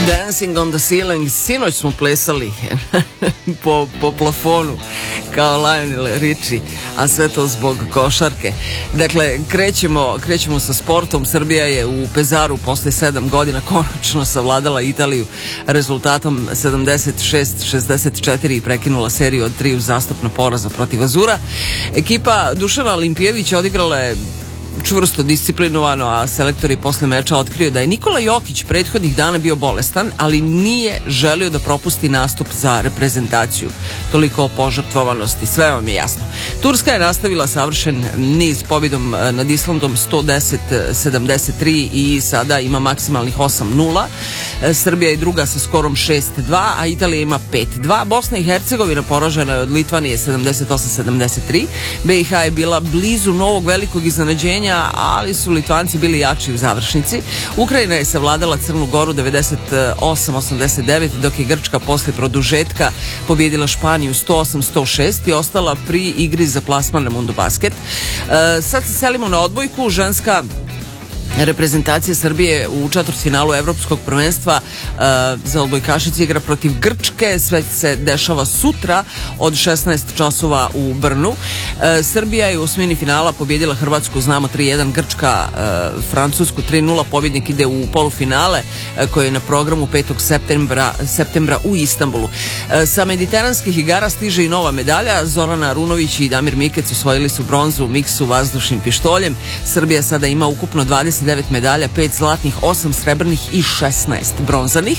Dancing on the ceiling, sinoć smo plesali po plafonu kao Lionel Richie, a sve to zbog košarke. Dakle, krećemo sa sportom. Srbija je u Pezaru posle 7 godina konačno savladala Italiju rezultatom 76-64 i prekinula seriju od 3 uzastopna poraza protiv Azura. Ekipa Dušana Olimpijevića odigrala je čvrsto, disciplinovano, a selektor je posle meča otkrio da je Nikola Jokić prethodnih dana bio bolestan, ali nije želio da propusti nastup za reprezentaciju. Toliko o požrtvovanosti, sve vam je jasno. Turska je nastavila savršen niz pobjedom nad Islandom 110-73 i sada ima maksimalnih 8-0. Srbija je druga sa skorom 6-2, a Italija ima 5-2. Bosna i Hercegovina poražena je od Litvanije 78-73. BiH je bila blizu novog velikog iznenađenja, ali su Litvanci bili jači u završnici. Ukrajina je savladala Crnu Goru 98-89, dok je Grčka posle produžetka pobjedila Španiju 108-106 i ostala pri igri za plasman na Mundu Basket. Sad se selimo na odbojku. Ženska reprezentacija Srbije u četvrtfinalu evropskog prvenstva za odbojkašice igra protiv Grčke. Sve se dešava sutra od 16 časova u Brnu. Srbija je u osmini finala pobjedila Hrvatsku, znamo 3-1, Grčka Francusku 3-0. Pobjednik ide u polufinale koji je na programu 5. septembra u Istanbulu. Sa mediteranskih igara stiže i nova medalja. Zorana Arunović i Damir Mikec osvojili su bronzu u miksu vazdušnim pištoljem. Srbija sada ima ukupno 29 medalja, 5 zlatnih, 8 srebrnih i 16 bronzanih.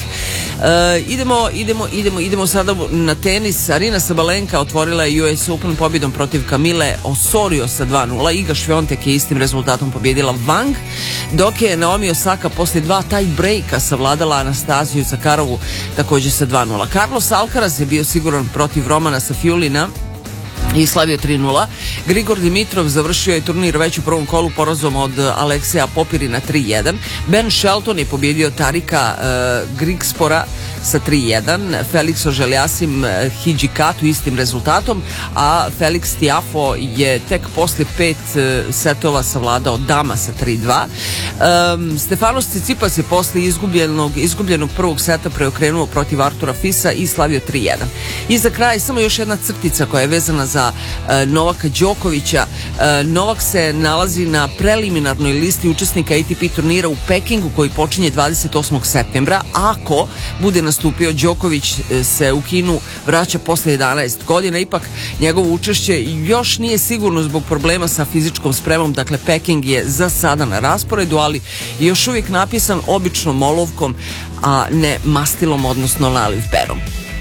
Idemo sada na tenis. Arina Sabalenka otvorila je US Open pobjedom protiv Kamile Osorio sa 2-0. Iga Šviontek je istim rezultatom pobjedila Wang, dok je Naomi Osaka posle 2 tie breaka savladala Anastaziju Zakarovu također sa 2-0. Carlos Alcaraz je bio siguran protiv Romana Safiulina i slavio 3-0. Grigor Dimitrov završio je turnir već u prvom kolu porazom od Alekseja Popirina 3-1. Ben Shelton je pobjedio Tarika Grigspora sa 3-1. Felix Oželjasim Hidžikatu istim rezultatom, a Felix Tiafo je tek posle 5 setova savladao Dama sa 3-2. Stefanos Tsitsipas je posle izgubljenog prvog seta preokrenuo protiv Artura Fisa i slavio 3-1. I za kraj samo još jedna crtica koja je vezana za Novaka Đokovića. Novak se nalazi na preliminarnoj listi učesnika ATP turnira u Pekingu koji počinje 28. septembra. Ako bude nastupio, Đoković se u Kinu vraća posle 11 godina. Ipak njegovo učešće još nije sigurno zbog problema sa fizičkom spremom. Dakle, Peking je za sada na rasporedu, ali još uvijek napisan običnom olovkom, a ne mastilom, odnosno naliv perom.